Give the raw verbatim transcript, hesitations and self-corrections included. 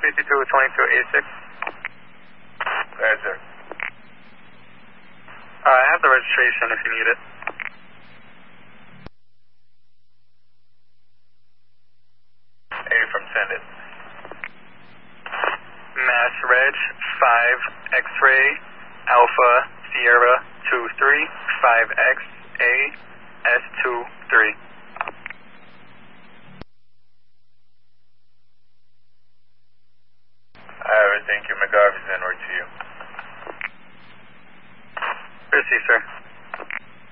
fifty-two twenty-two eighty-six. Yes, sir. Uh, I have the registration if you need it. From send it. Mass Reg five X-ray Alpha Sierra two three five X A S two three. I have it, thank you. McGarvey's en route to you. Received, sir.